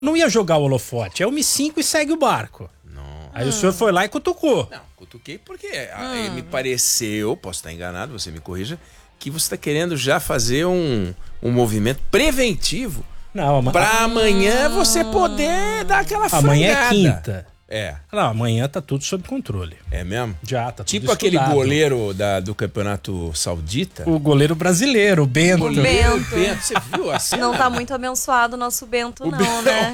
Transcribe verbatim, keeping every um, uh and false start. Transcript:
não ia jogar o holofote. É o M cinco e segue o barco. Não. Aí hum. o senhor foi lá e cutucou. Não, cutuquei porque hum. me pareceu, posso estar enganado, você me corrija, que você está querendo já fazer um, um movimento preventivo para amanhã você poder dar aquela frangada. Amanhã é quinta. É. Não, amanhã tá tudo sob controle. É mesmo? Já, tá tudo Tipo estudado. aquele goleiro da, do campeonato saudita. O goleiro brasileiro, o Bento. O Bento. Bento, você viu assim? Não tá muito abençoado o nosso Bento, o não, Bento, né?